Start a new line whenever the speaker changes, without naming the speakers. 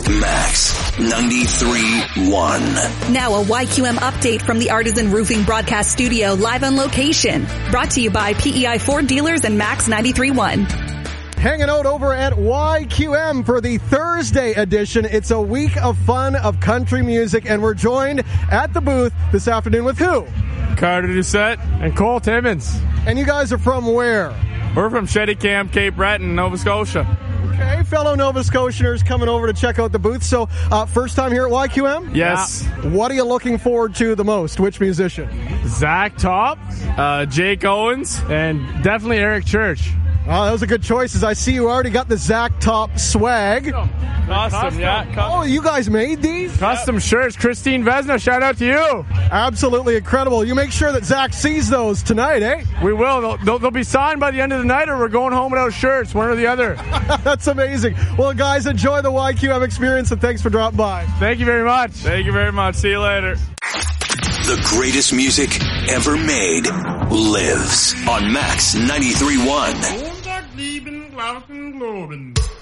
Max 93.1.
Now a YQM update from the Artisan Roofing Broadcast Studio live on location. Brought to you by PEI Ford Dealers and Max 93.1.
Hanging out over at YQM for the Thursday edition. It's a week of fun of country music, and we're joined at the booth this afternoon with who?
Carter Doucette and Cole Timmons.
And you guys are from where?
We're from Shetty Camp, Cape Breton, Nova Scotia.
Okay, fellow Nova Scotianers coming over to check out the booth. So, first time here at YQM?
Yes.
Yeah. What are you looking forward to the most? Which musician?
Zach Top, Jake Owens, and definitely Eric Church.
Oh, that was a good choice. As I see you already got the Zach Top swag.
Custom, yeah.
Oh, you guys made these?
Custom shirts. Christine Vesna, shout out to you.
Absolutely incredible. You make sure that Zach sees those tonight, eh?
We will. They'll be signed by the end of the night, or we're going home without shirts, one or the other.
That's amazing. Well, guys, enjoy the YQM experience, and thanks for dropping by.
Thank you very much. Thank you very much. See you later.
The greatest music ever made lives on Max 93.1.